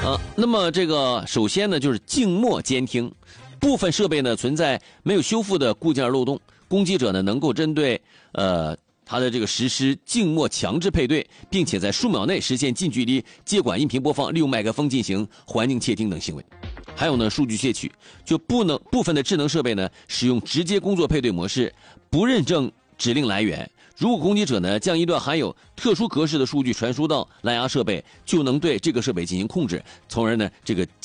那么这个首先呢，就是静默监听，部分设备呢存在没有修复的固件漏洞，攻击者呢能够针对它的这个实施静默强制配对，并且在数秒内实现近距离接管音频播放，利用麦克风进行环境窃听等行为。还有呢，数据窃取，就部分的智能设备呢使用直接工作配对模式，不认证指令来源。如果攻击者呢将一段含有特殊格式的数据传输到蓝牙设备，就能对这个设备进行控制，从而呢这个